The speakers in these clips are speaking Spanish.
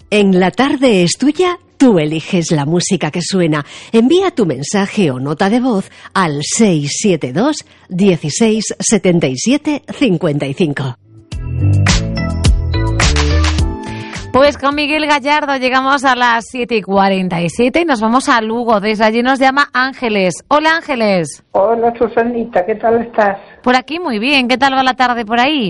En La Tarde es Tuya, tú eliges la música que suena. Envía tu mensaje o nota de voz al 672 16 77 55. Pues con Miguel Gallardo llegamos a las 7:47 y nos vamos a Lugo. Desde allí nos llama Ángeles. Hola, Ángeles. Hola, Susanita, ¿qué tal estás? Por aquí muy bien. ¿Qué tal va la tarde por ahí?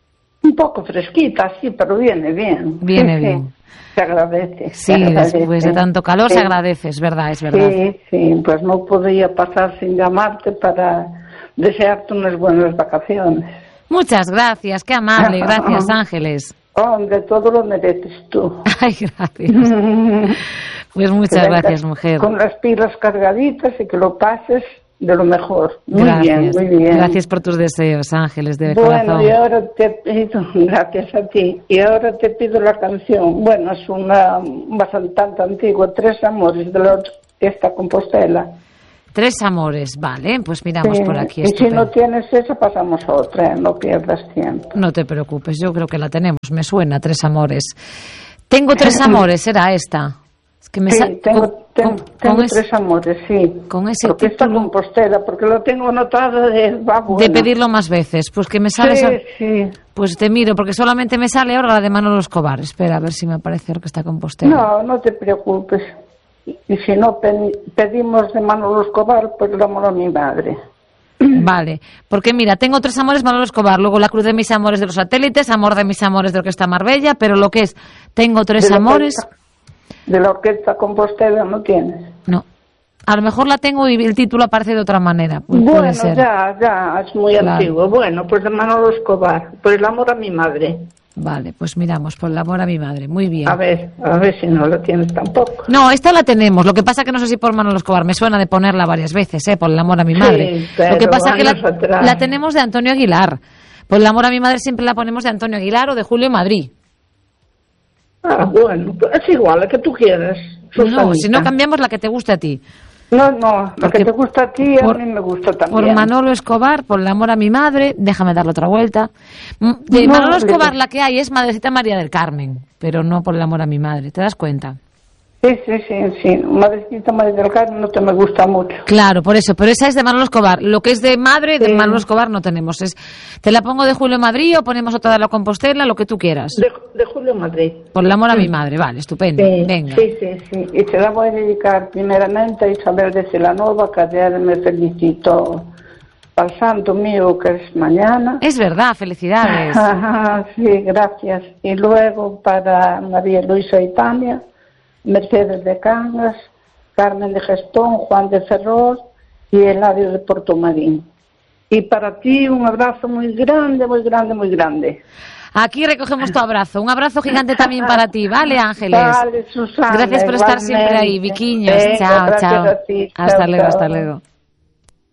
Un poco fresquita, sí, pero viene bien. Viene sí, bien. Sí. Se agradece. Sí, después de tanto calor se agradece, es verdad, es verdad. Sí, pues no podía pasar sin llamarte para desearte unas buenas vacaciones. Muchas gracias, qué amable, gracias, Ángeles. Hombre, todo lo mereces tú. Ay, gracias. Pues muchas gracias, mujer. Con las pilas cargaditas y que lo pases de lo mejor. Muy Gracias. bien, muy bien. Gracias por tus deseos, Ángeles, de corazón. Bueno, y ahora te pido, gracias a ti, y ahora te pido la canción. Bueno, es una bastante antigua, Tres Amores, de la Orquesta Compostela. Tres Amores, vale, pues miramos Sí, por aquí. y si Estupendo. no tienes esa, pasamos a otra, no pierdas tiempo. No te preocupes, yo creo que la tenemos, me suena, Tres Amores. Tengo tres amores, era esta. Es que me Sí, tengo Tres Amores, sí. Con ese Orquesta título Compostela, porque lo tengo anotado de pedirlo más veces, pues que me sale sí. Pues te miro, porque solamente me sale ahora la de Manolo Escobar. Espera, a ver si me aparece Orquesta Compostela. No te preocupes. Y si no pedimos de Manolo Escobar, pues el amor a mi madre. Vale, porque mira, tengo Tres Amores, Manolo Escobar, luego La Cruz de mis amores de los satélites, Amor de mis amores de Orquesta Marbella, pero lo que es, tengo Tres Amores... ¿De la Orquesta Compostela no tienes? No. A lo mejor la tengo y el título aparece de otra manera. Pues bueno, puede ser. ya, es muy antiguo. Bueno, pues de Manolo Escobar, por el amor a mi madre. Vale, pues miramos, por el amor a mi madre. Muy bien. A ver si no la tienes tampoco. No, esta la tenemos. Lo que pasa que no sé si por Manolo Escobar. Me suena de ponerla varias veces, por el amor a mi madre. Sí, pero lo que pasa es que la tenemos de Antonio Aguilar. Por el amor a mi madre siempre la ponemos de Antonio Aguilar o de Julio Madrid. Ah, bueno, es igual, la que tú quieras. Susanita. No, si no cambiamos la que te guste a ti. No, la que te gusta a ti, a mí me gusta también. Por Manolo Escobar, por el amor a mi madre, déjame darle otra vuelta. De Manolo Escobar la que hay es Madrecita María del Carmen, pero no por el amor a mi madre, ¿te das cuenta? Sí. Madrecita María del Carmen no te me gusta mucho. Claro, por eso, pero esa es de Manolo Escobar. Lo que es de madre, de Manolo Escobar no tenemos. ¿Te la pongo de Julio Madrid o ponemos otra de la Compostela? Lo que tú quieras. De Julio Madrid. Por el amor a mi madre, vale, estupendo. Sí, venga. Sí. Y se la voy a dedicar primeramente a Isabel de Celanova, que ayer me felicitó al santo mío, que es mañana. Es verdad, felicidades. Sí, gracias. Y luego para María Luisa y Tania, Mercedes de Cangas, Carmen de Gestón, Juan de Ferrol y Eladio de Portomarín. Y para ti un abrazo muy grande, muy grande, muy grande. Aquí recogemos tu abrazo. Un abrazo gigante también para ti, ¿vale, Ángeles? Vale, Susana. Gracias por estar siempre ahí, Viquiños. Chao. A ti. Hasta luego, chao. hasta luego.